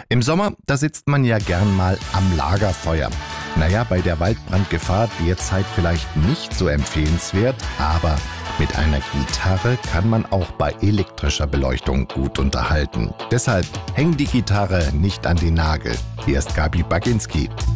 Im Sommer, da sitzt man ja gern mal am Lagerfeuer. Naja, bei der Waldbrandgefahr derzeit vielleicht nicht so empfehlenswert, aber mit einer Gitarre kann man auch bei elektrischer Beleuchtung gut unterhalten. Deshalb häng die Gitarre nicht an den Nagel. Hier ist Gabi Baginski.